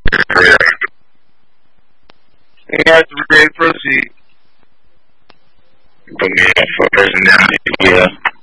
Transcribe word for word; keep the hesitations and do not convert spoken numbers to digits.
Yeah, it's ready to proceed. Put me up for personality. Yeah.